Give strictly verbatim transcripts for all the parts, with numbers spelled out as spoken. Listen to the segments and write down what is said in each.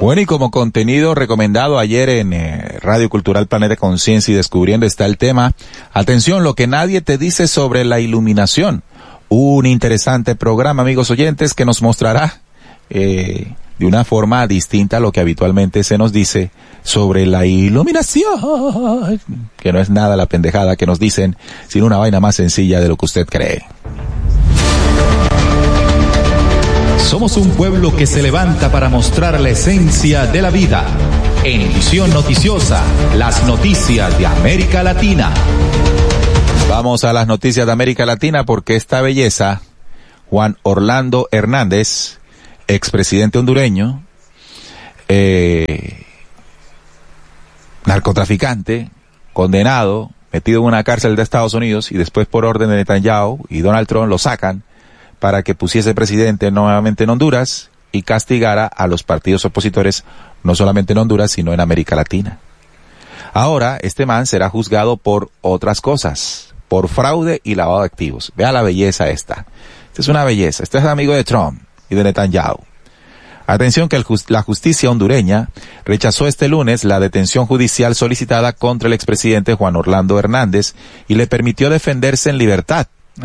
Bueno, y como contenido recomendado ayer en eh, Radio Cultural Planeta Conciencia y Descubriendo está el tema, atención, lo que nadie te dice sobre la iluminación. Un interesante programa, amigos oyentes, que nos mostrará eh, de una forma distinta a lo que habitualmente se nos dice sobre la iluminación, que no es nada la pendejada que nos dicen, sino una vaina más sencilla de lo que usted cree. Somos un pueblo que se levanta para mostrar la esencia de la vida. En Visión Noticiosa, las noticias de América Latina. Vamos a las noticias de América Latina porque esta belleza, Juan Orlando Hernández, expresidente hondureño, eh, narcotraficante, condenado, metido en una cárcel de Estados Unidos y después por orden de Netanyahu y Donald Trump lo sacan para que pusiese presidente nuevamente en Honduras y castigara a los partidos opositores no solamente en Honduras sino en América Latina. Ahora este man será juzgado por otras cosas, por fraude y lavado de activos. Vea la belleza esta. Esta es una belleza. Este es amigo de Trump y de Netanyahu. Atención que el just, la justicia hondureña rechazó este lunes la detención judicial solicitada contra el expresidente Juan Orlando Hernández y le permitió defenderse en libertad.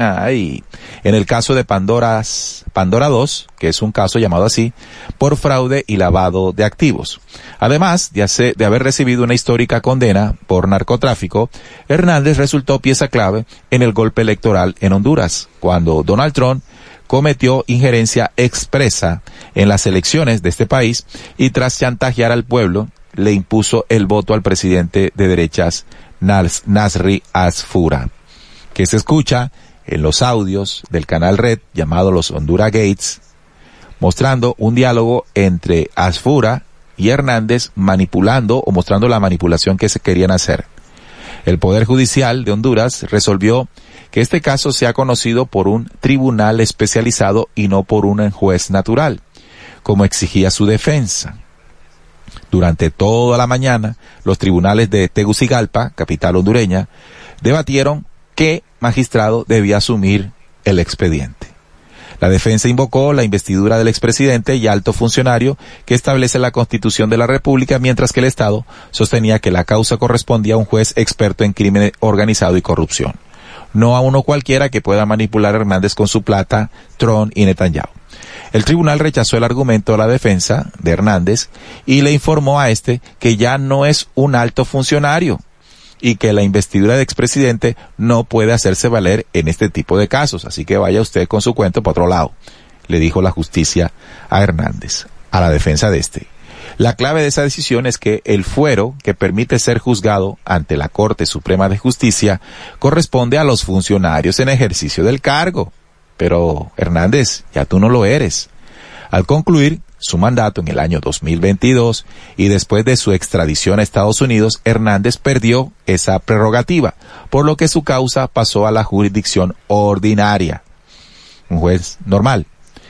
Ay, en el caso de Pandoras, Pandora dos, que es un caso llamado así, por fraude y lavado de activos. Además de, hacer, de haber recibido una histórica condena por narcotráfico, Hernández resultó pieza clave en el golpe electoral en Honduras, cuando Donald Trump cometió injerencia expresa en las elecciones de este país y tras chantajear al pueblo, le impuso el voto al presidente de derechas Nas, Nasri Asfura, que se escucha en los audios del canal Red llamado los Honduras Gates, mostrando un diálogo entre Asfura y Hernández manipulando o mostrando la manipulación que se querían hacer. El Poder Judicial de Honduras resolvió que este caso sea conocido por un tribunal especializado y no por un juez natural, como exigía su defensa. Durante toda la mañana, los tribunales de Tegucigalpa, capital hondureña, debatieron qué magistrado debía asumir el expediente. La defensa invocó la investidura del expresidente y alto funcionario que establece la Constitución de la República, mientras que el Estado sostenía que la causa correspondía a un juez experto en crimen organizado y corrupción, no a uno cualquiera que pueda manipular a Hernández con su plata, Trump y Netanyahu. El tribunal rechazó el argumento de la defensa de Hernández y le informó a este que ya no es un alto funcionario y que la investidura de expresidente no puede hacerse valer en este tipo de casos. Así que vaya usted con su cuento para otro lado, le dijo la justicia a Hernández, a la defensa de este. La clave de esa decisión es que el fuero que permite ser juzgado ante la Corte Suprema de Justicia corresponde a los funcionarios en ejercicio del cargo. Pero, Hernández, ya tú no lo eres. Al concluir su mandato en el año dos mil veintidós y después de su extradición a Estados Unidos, Hernández perdió esa prerrogativa, por lo que su causa pasó a la jurisdicción ordinaria, un juez normal.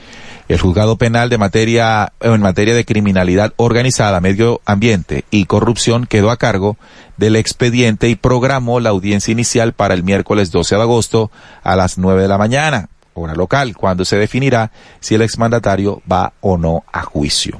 El juzgado penal de materia, en materia de criminalidad organizada, medio ambiente y corrupción quedó a cargo del expediente y programó la audiencia inicial para el miércoles doce de agosto a las nueve de la mañana. Hora local, cuando se definirá si el exmandatario va o no a juicio.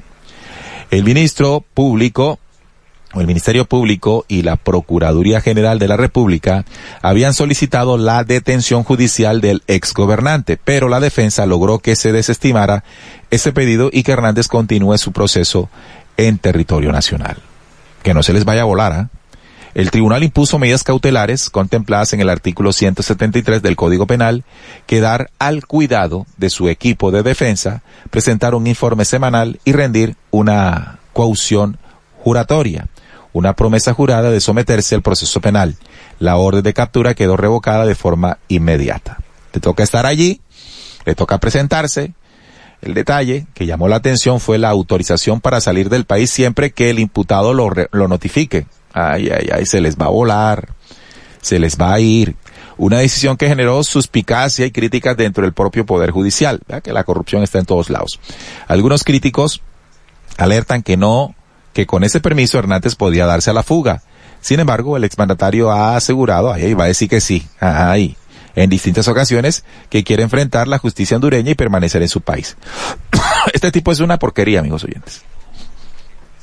El ministro público, o el Ministerio Público y la Procuraduría General de la República habían solicitado la detención judicial del exgobernante, pero la defensa logró que se desestimara ese pedido y que Hernández continúe su proceso en territorio nacional. Que no se les vaya a volar, ¿ah? ¿eh? El tribunal impuso medidas cautelares contempladas en el artículo ciento setenta y tres del Código Penal, quedar al cuidado de su equipo de defensa, presentar un informe semanal y rendir una caución juratoria, una promesa jurada de someterse al proceso penal. La orden de captura quedó revocada de forma inmediata. Le toca estar allí, le toca presentarse. El detalle que llamó la atención fue la autorización para salir del país siempre que el imputado lo, lo notifique. Ay, ay, ay, se les va a volar, se les va a ir. Una decisión que generó suspicacia y críticas dentro del propio Poder Judicial. ¿Verdad? Que la corrupción está en todos lados. Algunos críticos alertan que no, que con ese permiso Hernández podía darse a la fuga. Sin embargo, el exmandatario ha asegurado, ay, va a decir que sí, ay, en distintas ocasiones, que quiere enfrentar la justicia hondureña y permanecer en su país. Este tipo es una porquería, amigos oyentes.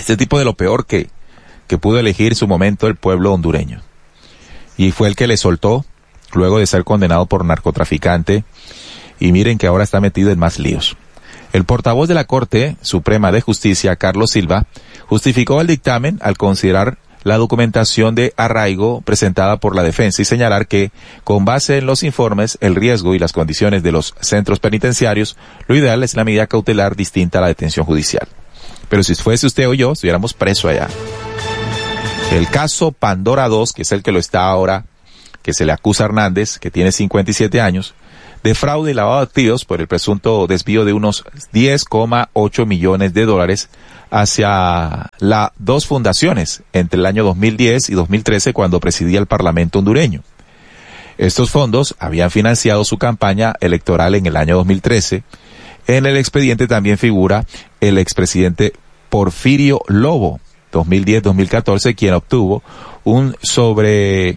Este tipo de lo peor que, que pudo elegir en su momento el pueblo hondureño. Y fue el que le soltó luego de ser condenado por narcotraficante. Y miren que ahora está metido en más líos. El portavoz de la Corte Suprema de Justicia, Carlos Silva, justificó el dictamen al considerar la documentación de arraigo presentada por la defensa y señalar que, con base en los informes, el riesgo y las condiciones de los centros penitenciarios, lo ideal es la medida cautelar distinta a la detención judicial. Pero si fuese usted o yo, estuviéramos presos allá. El caso Pandora dos, que es el que lo está ahora, que se le acusa a Hernández, que tiene cincuenta y siete años, de fraude y lavado de activos por el presunto desvío de unos diez coma ocho millones de dólares hacia las dos fundaciones entre el año dos mil diez y dos mil trece, cuando presidía el Parlamento hondureño. Estos fondos habían financiado su campaña electoral en el año dos mil trece. En el expediente también figura el expresidente Porfirio Lobo, dos mil diez a dos mil catorce, quien obtuvo un sobre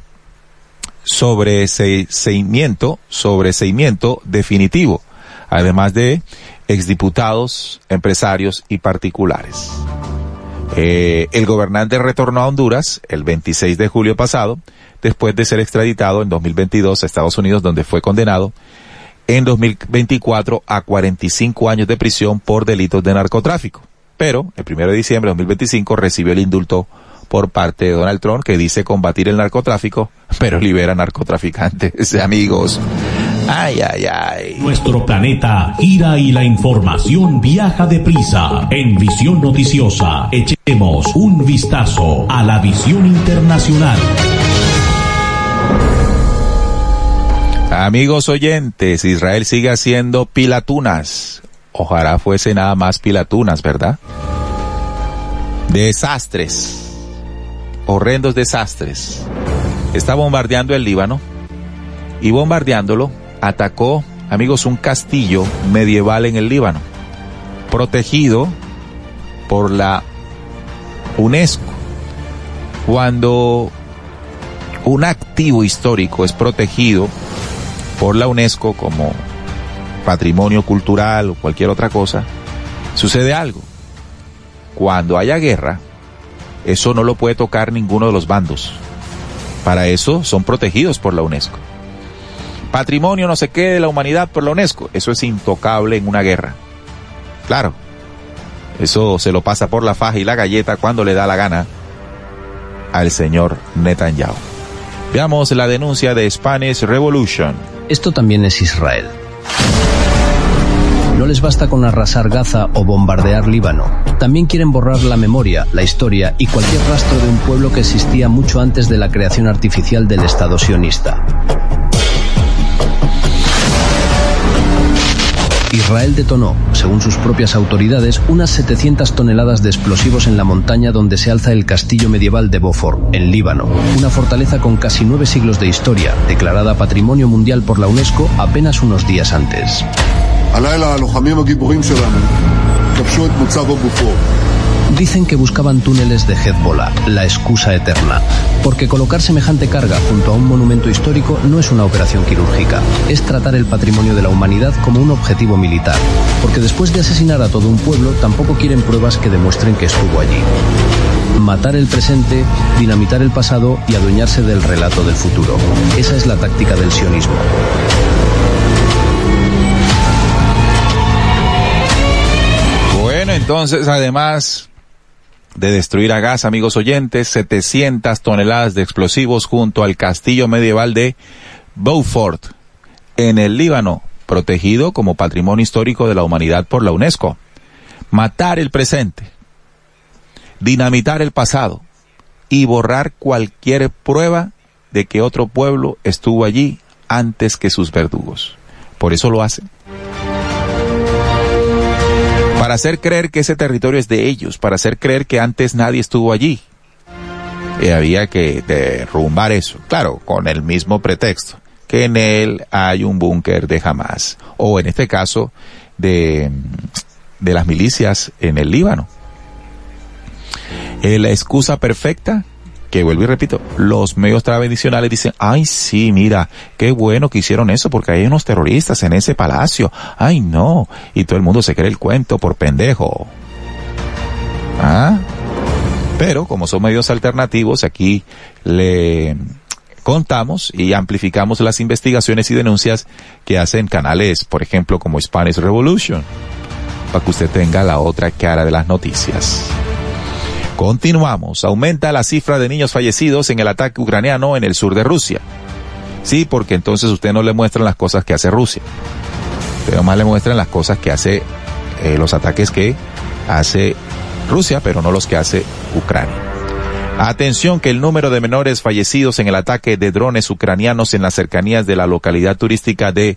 sobreseimiento, sobreseimiento definitivo, además de exdiputados, empresarios y particulares. Eh, el gobernante retornó a Honduras el veintiséis de julio pasado, después de ser extraditado en dos mil veintidós a Estados Unidos, donde fue condenado en dos mil veinticuatro a cuarenta y cinco años de prisión por delitos de narcotráfico. Pero el primero de diciembre de dos mil veinticinco recibió el indulto por parte de Donald Trump, que dice combatir el narcotráfico, pero libera narcotraficantes. Amigos, ay, ay, ay. Nuestro planeta gira y la información viaja deprisa. En Visión Noticiosa, echemos un vistazo a la visión internacional. Amigos oyentes, Israel sigue haciendo pilatunas. Ojalá fuese nada más pilatunas, ¿verdad? Desastres. Horrendos desastres. Está bombardeando el Líbano y bombardeándolo atacó, amigos, un castillo medieval en el Líbano, protegido por la UNESCO. Cuando un activo histórico es protegido por la UNESCO como patrimonio cultural o cualquier otra cosa, sucede algo. Cuando haya guerra, eso no lo puede tocar ninguno de los bandos. Para eso son protegidos por la UNESCO. Patrimonio no sé qué de la humanidad por la UNESCO, eso es intocable en una guerra. Claro, eso se lo pasa por la faja y la galleta cuando le da la gana al señor Netanyahu. Veamos la denuncia de Spanish Revolution. Esto también es Israel. No les basta con arrasar Gaza o bombardear Líbano. También quieren borrar la memoria, la historia y cualquier rastro de un pueblo que existía mucho antes de la creación artificial del Estado sionista. Israel detonó, según sus propias autoridades, unas setecientas toneladas de explosivos en la montaña donde se alza el castillo medieval de Beaufort, en Líbano, una fortaleza con casi nueve siglos de historia, declarada Patrimonio Mundial por la UNESCO apenas unos días antes. Dicen que buscaban túneles de Hezbollah, la excusa eterna, porque colocar semejante carga junto a un monumento histórico no es una operación quirúrgica, es tratar el patrimonio de la humanidad como un objetivo militar, porque después de asesinar a todo un pueblo tampoco quieren pruebas que demuestren que estuvo allí. Matar el presente, dinamitar el pasado y adueñarse del relato del futuro. Esa es la táctica del sionismo. Bueno, entonces, además de destruir a Gaza, amigos oyentes, setecientas toneladas de explosivos junto al castillo medieval de Beaufort, en el Líbano, protegido como Patrimonio Histórico de la Humanidad por la UNESCO. Matar el presente, dinamitar el pasado y borrar cualquier prueba de que otro pueblo estuvo allí antes que sus verdugos. Por eso lo hacen. Para hacer creer que ese territorio es de ellos, para hacer creer que antes nadie estuvo allí. Y había que derrumbar eso, claro, con el mismo pretexto, que en él hay un búnker de Hamas, o en este caso, de, de las milicias en el Líbano. Eh, la excusa perfecta, que vuelvo y repito, los medios tradicionales dicen, ay sí, mira, qué bueno que hicieron eso porque hay unos terroristas en ese palacio, ay no, y todo el mundo se cree el cuento por pendejo. ¿Ah? Pero como son medios alternativos, aquí le contamos y amplificamos las investigaciones y denuncias que hacen canales, por ejemplo, como Spanish Revolution, para que usted tenga la otra cara de las noticias. Continuamos. Aumenta la cifra de niños fallecidos en el ataque ucraniano en el sur de Rusia. Sí, porque entonces usted no le muestran las cosas que hace Rusia. Usted nomás le muestran las cosas que hace, eh, los ataques que hace Rusia, pero no los que hace Ucrania. Atención, que el número de menores fallecidos en el ataque de drones ucranianos en las cercanías de la localidad turística de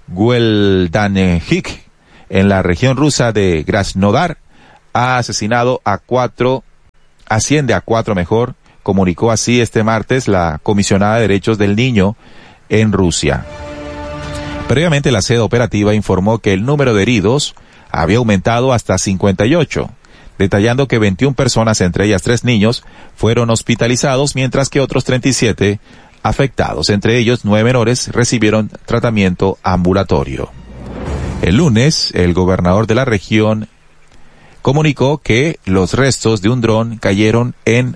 Gueldanjik, en la región rusa de Krasnodar, ha asesinado a cuatro, asciende a cuatro mejor, comunicó así este martes la comisionada de derechos del niño en Rusia. Previamente la sede operativa informó que el número de heridos había aumentado hasta cincuenta y ocho, detallando que veintiuna personas, entre ellas tres niños, fueron hospitalizados, mientras que otros treinta y siete afectados, entre ellos nueve menores, recibieron tratamiento ambulatorio. El lunes, el gobernador de la región comunicó que los restos de un dron cayeron en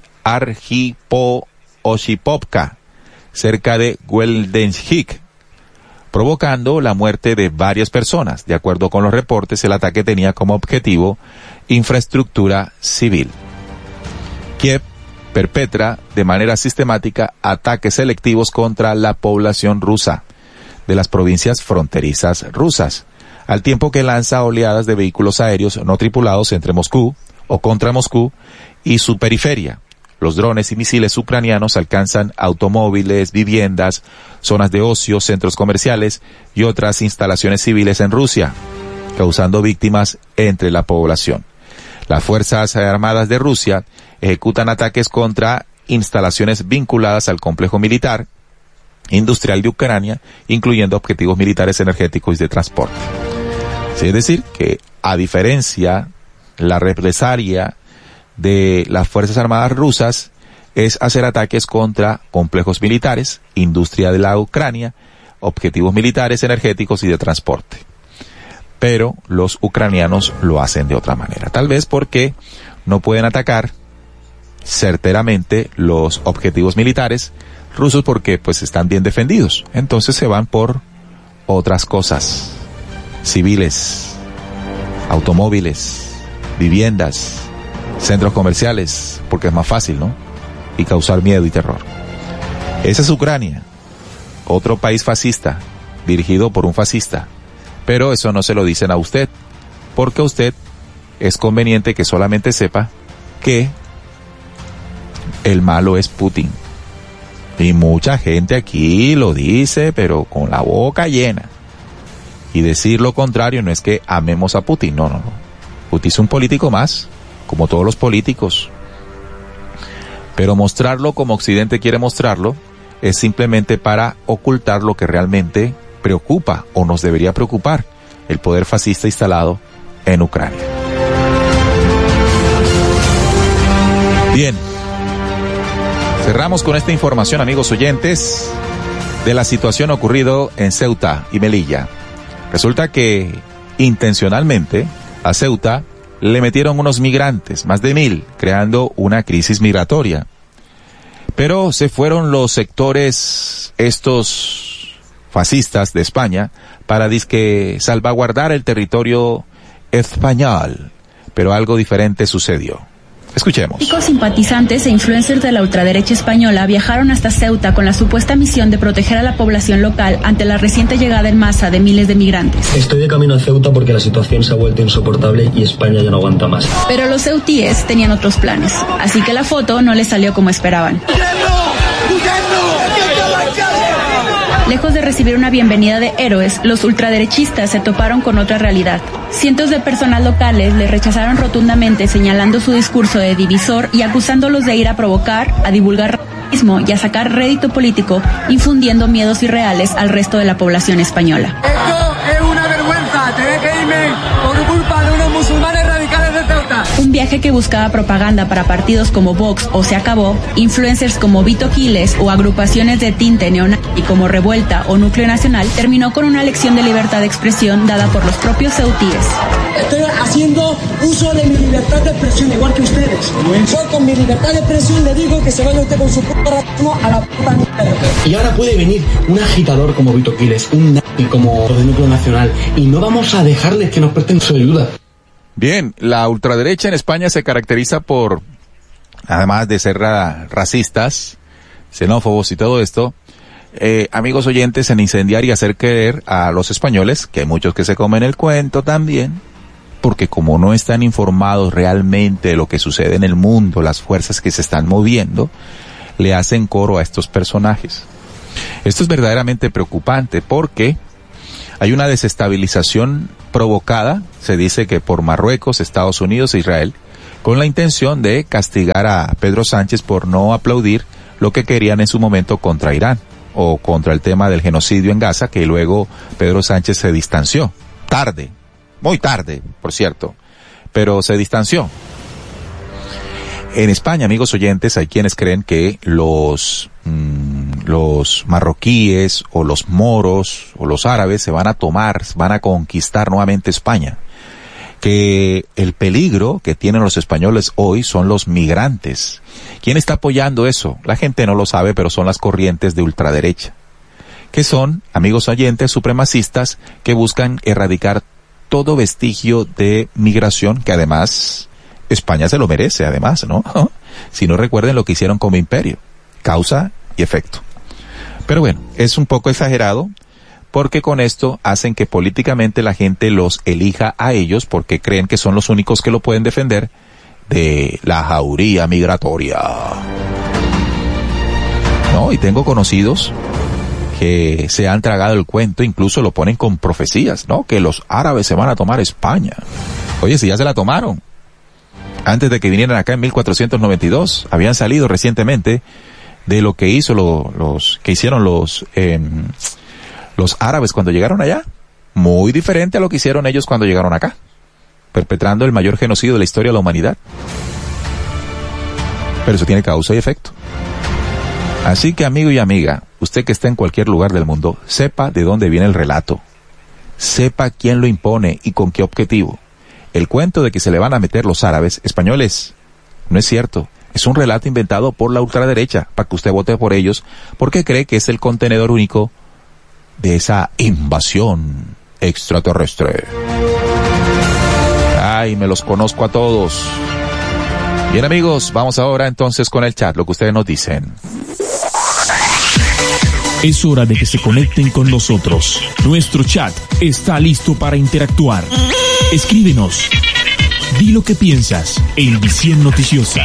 Arjipo-Oshipovka, cerca de Gueldenjik, provocando la muerte de varias personas. De acuerdo con los reportes, el ataque tenía como objetivo infraestructura civil. Kiev perpetra de manera sistemática ataques selectivos contra la población rusa de las provincias fronterizas rusas, al tiempo que lanza oleadas de vehículos aéreos no tripulados entre Moscú o contra Moscú y su periferia. Los drones y misiles ucranianos alcanzan automóviles, viviendas, zonas de ocio, centros comerciales y otras instalaciones civiles en Rusia, causando víctimas entre la población. Las Fuerzas Armadas de Rusia ejecutan ataques contra instalaciones vinculadas al complejo militar, industrial de Ucrania, incluyendo objetivos militares, energéticos y de transporte. Es decir, que a diferencia, la represalia de las Fuerzas Armadas rusas es hacer ataques contra complejos militares, industria de la Ucrania, objetivos militares, energéticos y de transporte. Pero los ucranianos lo hacen de otra manera. Tal vez porque no pueden atacar certeramente los objetivos militares rusos porque pues están bien defendidos. Entonces se van por otras cosas. Civiles, automóviles, viviendas, centros comerciales, porque es más fácil, ¿no? Y causar miedo y terror. Esa es Ucrania, otro país fascista, dirigido por un fascista. Pero eso no se lo dicen a usted, porque a usted es conveniente que solamente sepa que el malo es Putin. Y mucha gente aquí lo dice, pero con la boca llena. Y decir lo contrario no es que amemos a Putin, no, no, no. Putin es un político más, como todos los políticos. Pero mostrarlo como Occidente quiere mostrarlo es simplemente para ocultar lo que realmente preocupa o nos debería preocupar: el poder fascista instalado en Ucrania. Bien, cerramos con esta información, amigos oyentes, de la situación ocurrido en Ceuta y Melilla. Resulta que intencionalmente a Ceuta le metieron unos migrantes, más de mil, creando una crisis migratoria. Pero se fueron los sectores estos fascistas de España para disque salvaguardar el territorio español. Pero algo diferente sucedió. Escuchemos. Políticos, simpatizantes e influencers de la ultraderecha española viajaron hasta Ceuta con la supuesta misión de proteger a la población local ante la reciente llegada en masa de miles de migrantes. Estoy de camino a Ceuta porque la situación se ha vuelto insoportable y España ya no aguanta más. Pero los ceutíes tenían otros planes, así que la foto no les salió como esperaban. Lejos de recibir una bienvenida de héroes, los ultraderechistas se toparon con otra realidad. Cientos de personas locales les rechazaron rotundamente, señalando su discurso de divisor y acusándolos de ir a provocar, a divulgar racismo y a sacar rédito político, infundiendo miedos irreales al resto de la población española. Esto es una vergüenza, tener que irme por culpa de unos musulmanes radicales de Ceuta. Un viaje viaje que buscaba propaganda para partidos como Vox o Se Acabó, influencers como Vito Quiles o agrupaciones de tinte neonazi como Revuelta o Núcleo Nacional, terminó con una lección de libertad de expresión dada por los propios ceutíes. Estoy haciendo uso de mi libertad de expresión, igual que ustedes. Yo con mi libertad de expresión le digo que se vaya usted con su puta racismo a la puta mierda. Y ahora puede venir un agitador como Vito Quiles, un nazi como los de Núcleo Nacional, y no vamos a dejarles que nos presten su ayuda. Bien, la ultraderecha en España se caracteriza por, además de ser ra- racistas, xenófobos y todo esto, eh, amigos oyentes, en incendiar y hacer creer a los españoles, que hay muchos que se comen el cuento también, porque como no están informados realmente de lo que sucede en el mundo, las fuerzas que se están moviendo, le hacen coro a estos personajes. Esto es verdaderamente preocupante porque hay una desestabilización provocada, se dice que por Marruecos, Estados Unidos e Israel, con la intención de castigar a Pedro Sánchez por no aplaudir lo que querían en su momento contra Irán o contra el tema del genocidio en Gaza, que luego Pedro Sánchez se distanció, tarde, muy tarde, por cierto, pero se distanció. En España, amigos oyentes, hay quienes creen que los mmm, los marroquíes o los moros o los árabes se van a tomar, van a conquistar nuevamente España. Que el peligro que tienen los españoles hoy son los migrantes. ¿Quién está apoyando eso? La gente no lo sabe, pero son las corrientes de ultraderecha, que son, amigos oyentes, supremacistas que buscan erradicar todo vestigio de migración, que además España se lo merece, además, ¿no? Si no, recuerden lo que hicieron como imperio, causa y efecto. Pero bueno, es un poco exagerado, porque con esto hacen que políticamente la gente los elija a ellos, porque creen que son los únicos que lo pueden defender de la jauría migratoria. No, y tengo conocidos que se han tragado el cuento, incluso lo ponen con profecías, ¿no? Que los árabes se van a tomar España. Oye, si ya se la tomaron. Antes de que vinieran acá en mil cuatrocientos noventa y dos, habían salido recientemente de lo que hizo lo, los, que hicieron los, eh, los árabes cuando llegaron allá. Muy diferente a lo que hicieron ellos cuando llegaron acá, perpetrando el mayor genocidio de la historia de la humanidad. Pero eso tiene causa y efecto. Así que, amigo y amiga, usted que está en cualquier lugar del mundo, sepa de dónde viene el relato. Sepa quién lo impone y con qué objetivo. El cuento de que se le van a meter los árabes españoles no es cierto. Es un relato inventado por la ultraderecha para que usted vote por ellos, porque cree que es el contenedor único de esa invasión extraterrestre. Ay, me los conozco a todos. Bien, amigos, vamos ahora entonces con el chat, lo que ustedes nos dicen. Es hora de que se conecten con nosotros. Nuestro chat está listo para interactuar. Escríbenos. Di lo que piensas en Visión Noticiosa.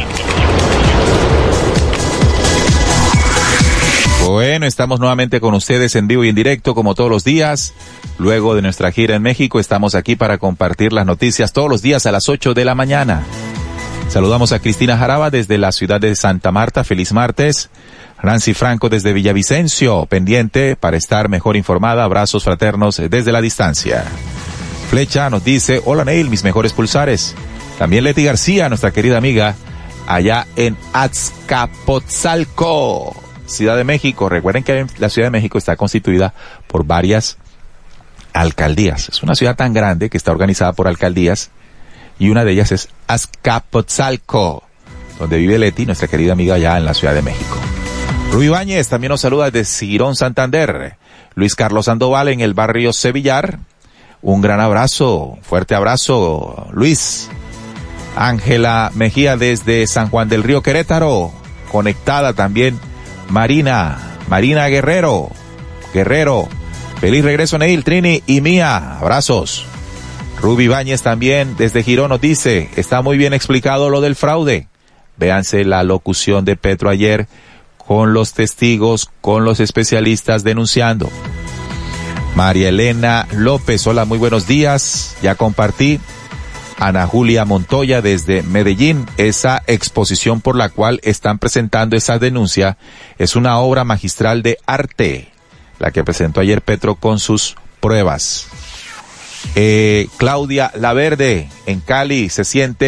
Bueno, estamos nuevamente con ustedes en vivo y en directo como todos los días. Luego de nuestra gira en México, estamos aquí para compartir las noticias todos los días a las ocho de la mañana. Saludamos a Cristina Jaraba desde la ciudad de Santa Marta. Feliz martes. Nancy Franco desde Villavicencio, pendiente para estar mejor informada. Abrazos fraternos desde la distancia. Flecha nos dice, hola Neil, mis mejores pulsares. También Leti García, nuestra querida amiga, allá en Azcapotzalco, Ciudad de México. Recuerden que la Ciudad de México está constituida por varias alcaldías. Es una ciudad tan grande que está organizada por alcaldías y una de ellas es Azcapotzalco, donde vive Leti, nuestra querida amiga allá en la Ciudad de México. Rubí Ibáñez también nos saluda desde Girón, Santander. Luis Carlos Sandoval en el barrio Sevillar. Un gran abrazo, fuerte abrazo, Luis. Ángela Mejía desde San Juan del Río, Querétaro. Conectada también Marina, Marina Guerrero, Guerrero. Feliz regreso, Neil, Trini y Mía. Abrazos. Rubí Ibáñez también desde Girón nos dice, está muy bien explicado lo del fraude. Véanse la locución de Petro ayer con los testigos, con los especialistas denunciando. María Elena López, hola, muy buenos días, ya compartí. Ana Julia Montoya desde Medellín, esa exposición por la cual están presentando esa denuncia es una obra magistral de arte, la que presentó ayer Petro con sus pruebas. Eh, Claudia Laverde, en Cali, se siente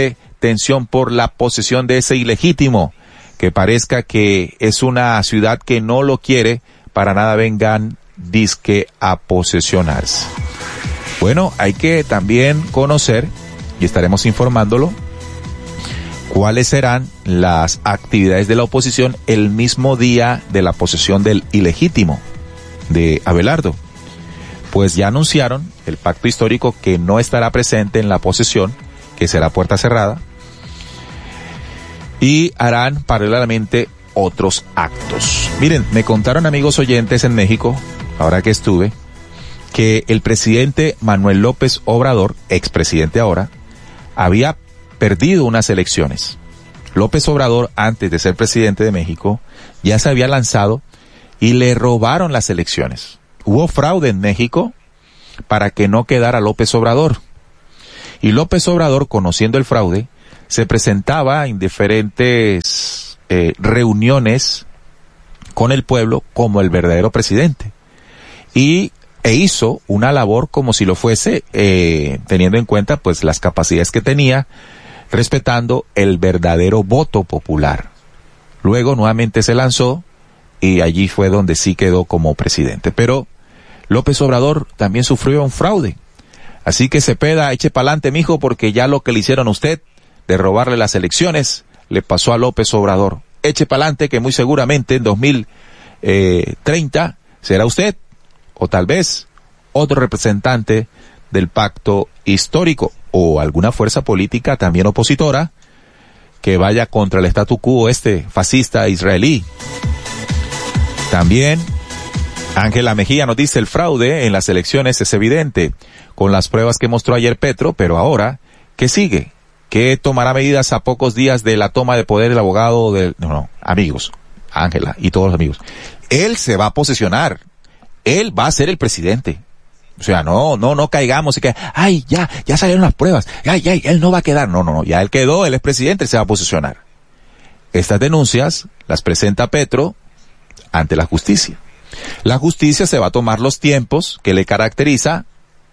tensión por la posesión de ese ilegítimo, que parezca que es una ciudad que no lo quiere, para nada vengan disque a posesionarse. Bueno, hay que también conocer, y estaremos informándolo, cuáles serán las actividades de la oposición el mismo día de la posesión del ilegítimo de Abelardo. Pues ya anunciaron el pacto histórico que no estará presente en la posesión, que será puerta cerrada, y harán paralelamente otros actos. Miren, me contaron amigos oyentes en México, ahora que estuve, que el presidente Manuel López Obrador, expresidente ahora, había perdido unas elecciones. López Obrador, antes de ser presidente de México, ya se había lanzado y le robaron las elecciones. Hubo fraude en México para que no quedara López Obrador. Y López Obrador, conociendo el fraude, se presentaba en diferentes eh, reuniones con el pueblo como el verdadero presidente. Y e hizo una labor como si lo fuese, eh, teniendo en cuenta pues las capacidades que tenía, respetando el verdadero voto popular. Luego nuevamente se lanzó y allí fue donde sí quedó como presidente. Pero López Obrador también sufrió un fraude. Así que Cepeda, eche pa'lante, mijo, porque ya lo que le hicieron a usted de robarle las elecciones le pasó a López Obrador. Eche pa'lante, que muy seguramente en dos mil treinta será usted, o tal vez otro representante del pacto histórico, o alguna fuerza política también opositora que vaya contra el statu quo este fascista israelí. También Ángela Mejía nos dice: el fraude en las elecciones es evidente con las pruebas que mostró ayer Petro, pero ahora, ¿qué sigue? ¿Qué tomará medidas a pocos días de la toma de poder del abogado del... No, no, amigos, Ángela y todos los amigos. Él se va a posesionar. Él va a ser el presidente. O sea, no, no, no caigamos y que, ay, ya, ya salieron las pruebas. Ay, ay, él no va a quedar. No, no, no, ya él quedó, él es presidente, él se va a posesionar. Estas denuncias las presenta Petro ante la justicia. La justicia se va a tomar los tiempos que le caracteriza,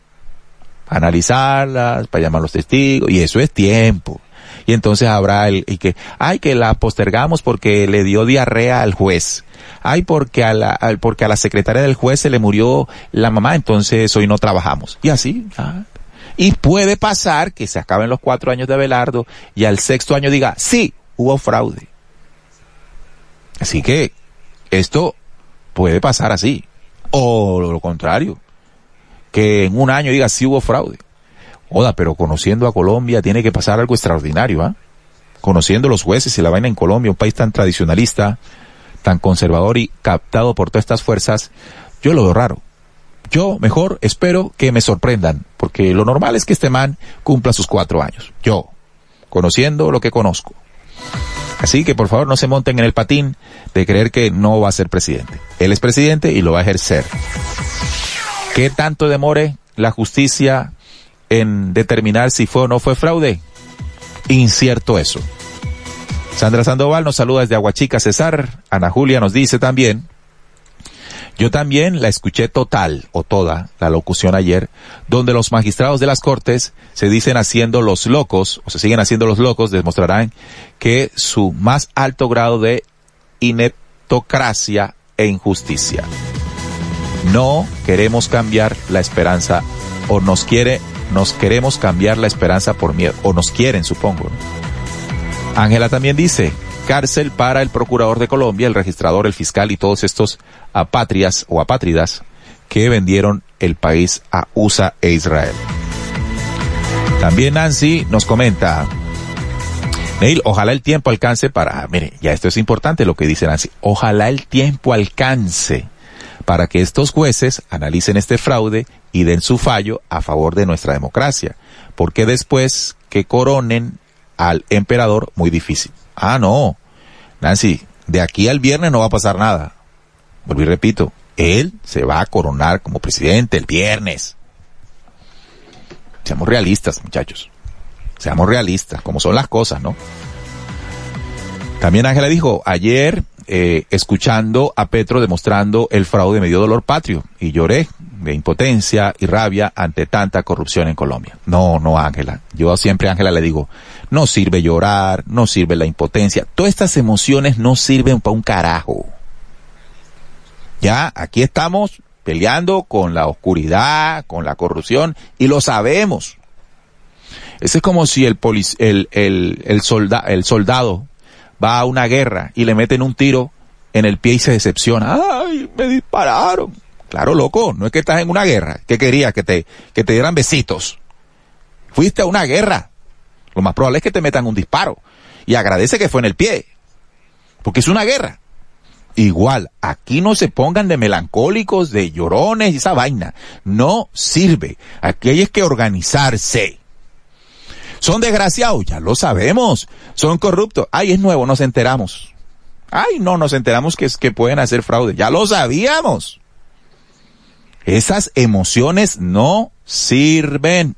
analizarlas, para llamar a los testigos, y eso es tiempo. Y entonces habrá el, y que, ay, que la postergamos porque le dio diarrea al juez. Ay, porque a la, al, porque a la secretaria del juez se le murió la mamá, entonces hoy no trabajamos. Y así, ah. Y puede pasar que se acaben los cuatro años de Abelardo y al sexto año diga, sí, hubo fraude. Así que, esto puede pasar así. O lo contrario, que en un año diga, sí hubo fraude. Oda, pero conociendo a Colombia tiene que pasar algo extraordinario, ¿ah? ¿eh? Conociendo los jueces y la vaina en Colombia, un país tan tradicionalista, tan conservador y captado por todas estas fuerzas, yo lo veo raro. Yo mejor espero que me sorprendan, porque lo normal es que este man cumpla sus cuatro años. Yo, conociendo lo que conozco. Así que por favor no se monten en el patín de creer que no va a ser presidente. Él es presidente y lo va a ejercer. ¿Qué tanto demore la justicia en determinar si fue o no fue fraude? Incierto eso. Sandra Sandoval nos saluda desde Aguachica, Cesar. Ana Julia nos dice también: yo también la escuché total o toda la locución ayer, donde los magistrados de las cortes se dicen haciendo los locos, o se siguen haciendo los locos, demostrarán que su más alto grado de ineptocracia e injusticia. No queremos cambiar la esperanza, o nos quiere, nos queremos cambiar la esperanza por miedo, o nos quieren, supongo, ¿no? Ángela también dice: cárcel para el procurador de Colombia, el registrador, el fiscal y todos estos apatrias o apátridas que vendieron el país a U S A e Israel. También Nancy nos comenta: Neil, ojalá el tiempo alcance para, mire, ya esto es importante lo que dice Nancy, ojalá el tiempo alcance para que estos jueces analicen este fraude y den su fallo a favor de nuestra democracia, porque después que coronen al emperador, muy difícil. Ah, no, Nancy, de aquí al viernes no va a pasar nada. Vuelvo y repito, él se va a coronar como presidente el viernes. Seamos realistas, muchachos. Seamos realistas, como son las cosas, ¿no? También Ángela dijo: ayer eh, escuchando a Petro demostrando el fraude, me dio dolor patrio y lloré de impotencia y rabia ante tanta corrupción en Colombia. No, no, Ángela. Yo siempre a Ángela le digo, no sirve llorar, no sirve la impotencia. Todas estas emociones no sirven para un carajo. Ya, aquí estamos peleando con la oscuridad, con la corrupción, y lo sabemos. Ese es como si el, polic- el, el, el, solda- el soldado va a una guerra y le meten un tiro en el pie y se decepciona. ¡Ay, me dispararon! Claro, loco, no es que estás en una guerra. ¿Qué querías? Que te, que te dieran besitos. Fuiste a una guerra. Lo más probable es que te metan un disparo. Y agradece que fue en el pie. Porque es una guerra. Igual, aquí no se pongan de melancólicos, de llorones y esa vaina. No sirve. Aquí hay que organizarse. Son desgraciados, ya lo sabemos. Son corruptos. Ay, es nuevo, nos enteramos. Ay, no, nos enteramos que, que pueden hacer fraude. Ya lo sabíamos. Esas emociones no sirven.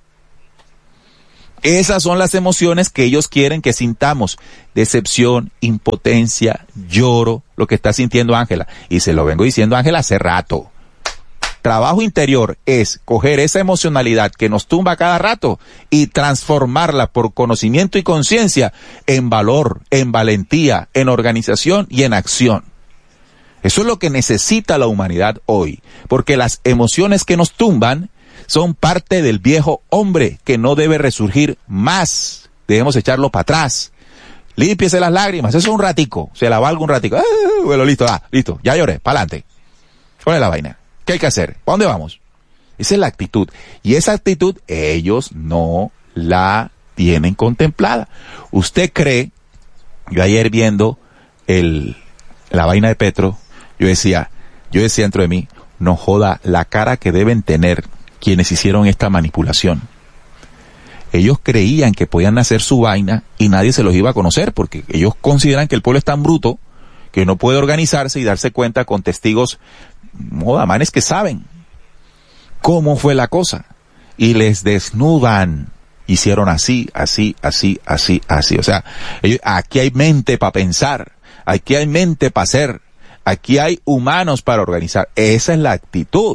Esas son las emociones que ellos quieren que sintamos. Decepción, impotencia, lloro, lo que está sintiendo Ángela. Y se lo vengo diciendo a Ángela hace rato. Trabajo interior es coger esa emocionalidad que nos tumba cada rato y transformarla por conocimiento y conciencia en valor, en valentía, en organización y en acción. Eso es lo que necesita la humanidad hoy, porque las emociones que nos tumban son parte del viejo hombre que no debe resurgir más. Debemos echarlo para atrás. Límpiese las lágrimas, eso es un ratico, se la valga un ratico. Ah, bueno, listo, ah, listo, ya lloré, pa'lante. ¿Cuál es la vaina? ¿Qué hay que hacer? ¿Para dónde vamos? Esa es la actitud. Y esa actitud ellos no la tienen contemplada. ¿Usted cree? Yo ayer viendo el, la vaina de Petro, yo decía, yo decía dentro de mí, no joda la cara que deben tener quienes hicieron esta manipulación. Ellos creían que podían hacer su vaina y nadie se los iba a conocer, porque ellos consideran que el pueblo es tan bruto que no puede organizarse y darse cuenta con testigos, moda, manes que saben cómo fue la cosa. Y les desnudan. Hicieron así, así, así, así, así. O sea, ellos, aquí hay mente para pensar, aquí hay mente para hacer, aquí hay humanos para organizar. Esa es la actitud.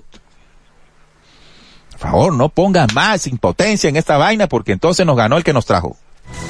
Por favor, no pongan más impotencia en esta vaina porque entonces nos ganó el que nos trajo.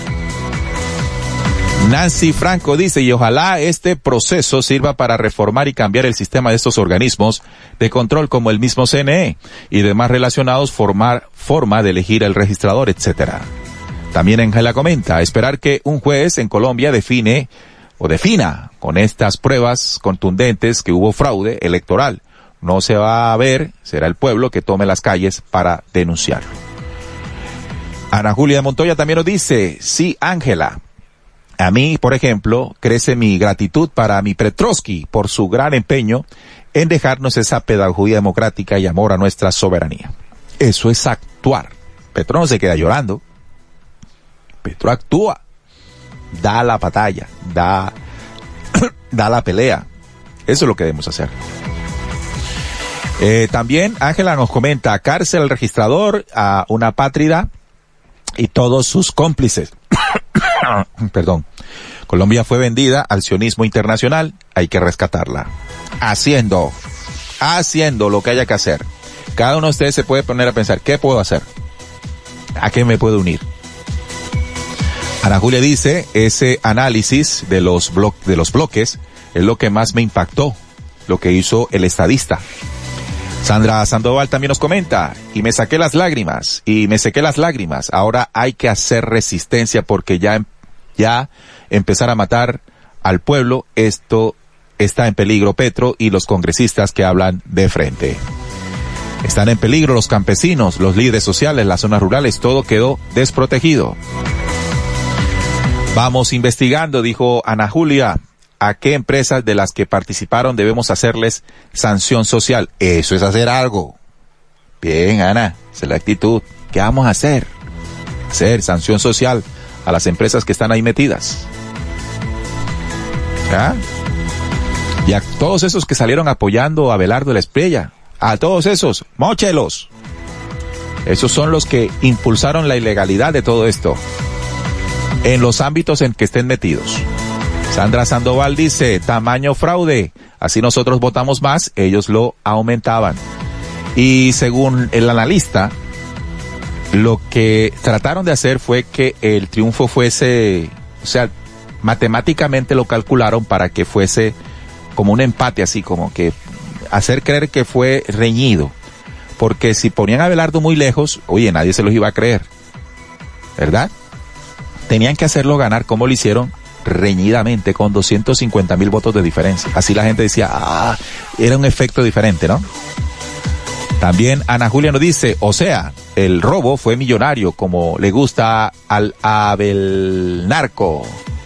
Nancy Franco dice, y ojalá este proceso sirva para reformar y cambiar el sistema de estos organismos de control como el mismo C N E y demás relacionados, formar forma de elegir el registrador, etcétera. También Ángela comenta, esperar que un juez en Colombia define o defina con estas pruebas contundentes que hubo fraude electoral. No se va a ver, será el pueblo que tome las calles para denunciarlo. Ana Julia de Montoya también nos dice, sí, Ángela, a mí, por ejemplo, crece mi gratitud para mi Petrovsky por su gran empeño en dejarnos esa pedagogía democrática y amor a nuestra soberanía. Eso es actuar. Petro no se queda llorando. Petro actúa. Da la batalla, da, da la pelea. Eso es lo que debemos hacer. Eh, también Ángela nos comenta, cárcel al registrador, a una pátrida y todos sus cómplices. Perdón. Colombia fue vendida al sionismo internacional, hay que rescatarla. Haciendo, haciendo lo que haya que hacer. Cada uno de ustedes se puede poner a pensar, ¿qué puedo hacer? ¿A qué me puedo unir? Ana Julia dice, ese análisis de los blo- de los bloques es lo que más me impactó, lo que hizo el estadista. Sandra Sandoval también nos comenta, y me saqué las lágrimas, y me sequé las lágrimas, ahora hay que hacer resistencia porque ya, ya empezar a matar al pueblo, esto está en peligro. Petro y los congresistas que hablan de frente. Están en peligro los campesinos, los líderes sociales, las zonas rurales, todo quedó desprotegido. Vamos investigando, dijo Ana Julia, a qué empresas de las que participaron debemos hacerles sanción social. Eso es hacer algo. Bien, Ana, esa es la actitud. ¿Qué vamos a hacer? Hacer sanción social a las empresas que están ahí metidas. ¿Ah? Y a todos esos que salieron apoyando a Abelardo de la Espriella, a todos esos, móchelos. Esos son los que impulsaron la ilegalidad de todo esto, en los ámbitos en que estén metidos. Sandra Sandoval dice, tamaño fraude, así nosotros votamos más, ellos lo aumentaban. Y según el analista, lo que trataron de hacer fue que el triunfo fuese, o sea, matemáticamente lo calcularon para que fuese como un empate, así como que hacer creer que fue reñido. Porque si ponían a Abelardo muy lejos, oye, nadie se los iba a creer, ¿verdad? Tenían que hacerlo ganar como lo hicieron, reñidamente, con doscientos cincuenta mil votos de diferencia. Así la gente decía, ah, era un efecto diferente, ¿no? También Ana Julia nos dice, o sea, el robo fue millonario, como le gusta al Abel Narco.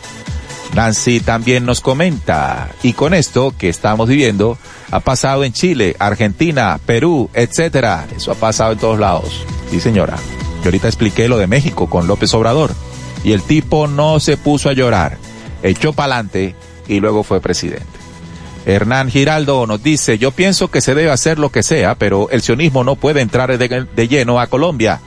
Nancy también nos comenta, y con esto que estamos viviendo, ha pasado en Chile, Argentina, Perú, etcétera. Eso ha pasado en todos lados. Sí, señora. Yo ahorita expliqué lo de México con López Obrador, y el tipo no se puso a llorar, echó pa'lante y luego fue presidente. Hernán Giraldo nos dice, yo pienso que se debe hacer lo que sea, pero el sionismo no puede entrar de, de lleno a Colombia.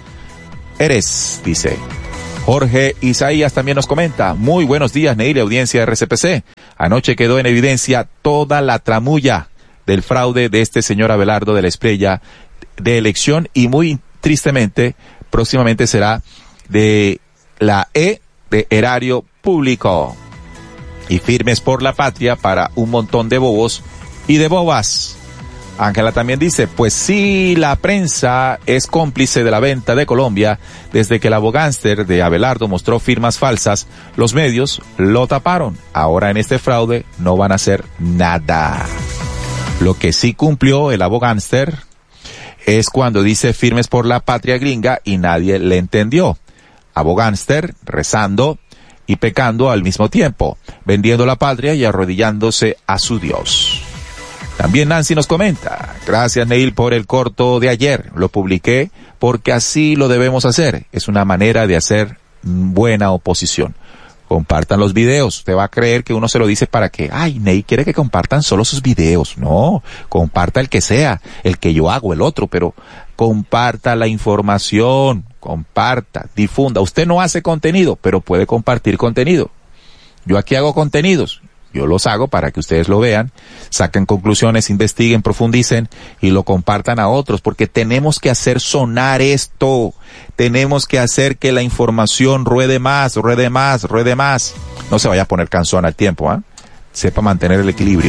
Eres, dice. Jorge Isaías también nos comenta, muy buenos días, Neil, audiencia de R C P C. Anoche quedó en evidencia toda la tramulla del fraude de este señor Abelardo de la Espriella de elección, y muy tristemente, próximamente será de la E de erario público. Y firmes por la patria para un montón de bobos y de bobas. Ángela también dice, pues sí, la prensa es cómplice de la venta de Colombia. Desde que el abogánster de Abelardo mostró firmas falsas, los medios lo taparon. Ahora en este fraude no van a hacer nada. Lo que sí cumplió el abogánster es cuando dice firmes por la patria gringa y nadie le entendió. Abogánster rezando y pecando al mismo tiempo, vendiendo la patria y arrodillándose a su Dios. También Nancy nos comenta, gracias Neil por el corto de ayer, lo publiqué porque así lo debemos hacer, es una manera de hacer buena oposición. Compartan los videos, usted va a creer que uno se lo dice para que, ay, Neil quiere que compartan solo sus videos. No, comparta el que sea, el que yo hago, el otro, pero comparta la información, comparta, difunda. Usted no hace contenido, pero puede compartir contenido. Yo aquí hago contenidos, yo los hago para que ustedes lo vean, saquen conclusiones, investiguen, profundicen y lo compartan a otros, porque tenemos que hacer sonar esto, tenemos que hacer que la información ruede más, ruede más, ruede más. No se vaya a poner cansón al tiempo, ¿ah? ¿eh? Sepa mantener el equilibrio.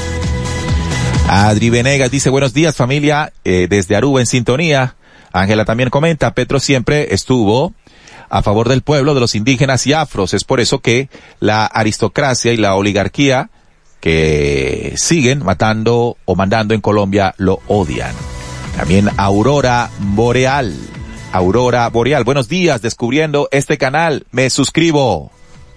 Adri Venegas dice, buenos días familia, eh, desde Aruba en sintonía. Ángela también comenta, Petro siempre estuvo a favor del pueblo, de los indígenas y afros. Es por eso que la aristocracia y la oligarquía que siguen matando o mandando en Colombia lo odian. También Aurora Boreal. Aurora Boreal, buenos días, descubriendo este canal, me suscribo.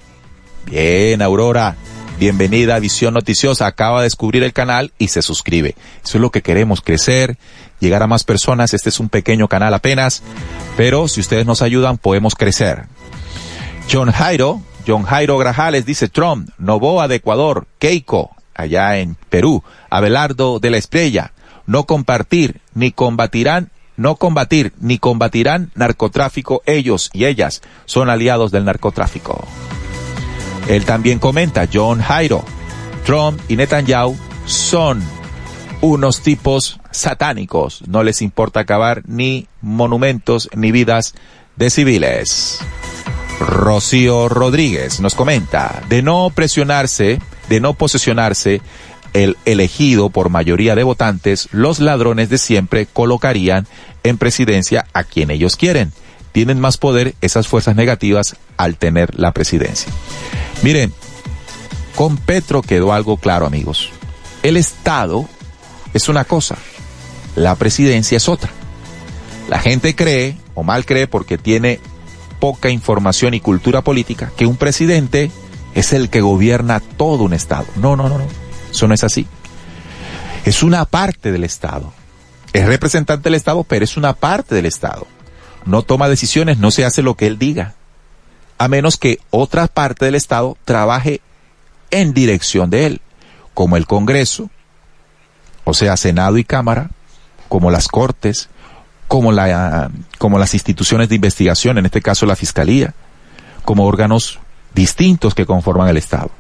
Bien, Aurora, bienvenida a Visión Noticiosa, acaba de descubrir el canal y se suscribe. Eso es lo que queremos, crecer, llegar a más personas. Este es un pequeño canal apenas, pero si ustedes nos ayudan podemos crecer. John Jairo, John Jairo Grajales dice, Trump, Noboa de Ecuador, Keiko, allá en Perú, Abelardo de la Espriella, no compartir, ni combatirán, no combatir, ni combatirán narcotráfico, ellos y ellas son aliados del narcotráfico. Él también comenta, John Jairo, Trump y Netanyahu son unos tipos satánicos, no les importa acabar ni monumentos ni vidas de civiles. Rocío Rodríguez nos comenta, de no presionarse, de no posesionarse el elegido por mayoría de votantes, los ladrones de siempre colocarían en presidencia a quien ellos quieren. Tienen más poder esas fuerzas negativas al tener la presidencia. Miren, con Petro quedó algo claro, amigos. El Estado es una cosa, la presidencia es otra. La gente cree, o mal cree porque tiene poca información y cultura política, que un presidente es el que gobierna todo un Estado. No, no, no, no. Eso no es así. Es una parte del Estado. Es representante del Estado, pero es una parte del Estado. No toma decisiones, no se hace lo que él diga, a menos que otra parte del Estado trabaje en dirección de él, como el Congreso, o sea, Senado y Cámara, como las Cortes, como la, como las instituciones de investigación, en este caso la Fiscalía, como órganos distintos que conforman el Estado.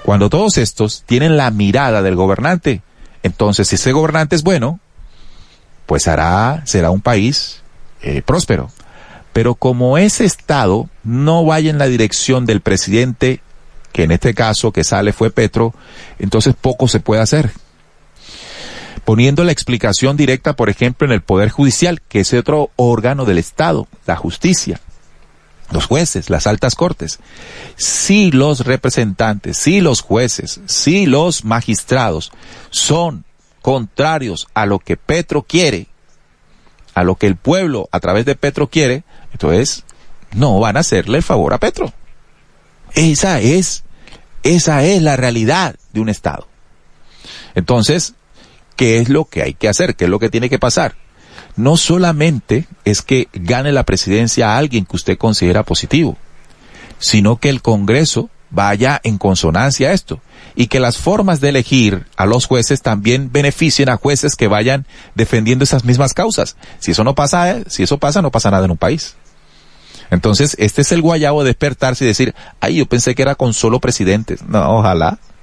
Cuando todos estos tienen la mirada del gobernante, entonces si ese gobernante es bueno, pues hará, será un país eh, próspero. Pero como ese Estado no vaya en la dirección del presidente, que en este caso que sale fue Petro, entonces poco se puede hacer. Poniendo la explicación directa, por ejemplo, en el Poder Judicial, que es otro órgano del Estado, la justicia, los jueces, las altas cortes. Si los representantes, si los jueces, si los magistrados son contrarios a lo que Petro quiere, a lo que el pueblo a través de Petro quiere, entonces no van a hacerle el favor a Petro. Esa es, esa es la realidad de un Estado. Entonces, ¿qué es lo que hay que hacer? ¿Qué es lo que tiene que pasar? No solamente es que gane la presidencia a alguien que usted considera positivo, sino que el Congreso vaya en consonancia a esto y que las formas de elegir a los jueces también beneficien a jueces que vayan defendiendo esas mismas causas. Si eso no pasa, eh, si eso pasa, no pasa nada en un país. Entonces, este es el guayabo de despertarse y decir, ay, yo pensé que era con solo presidentes. No, ojalá.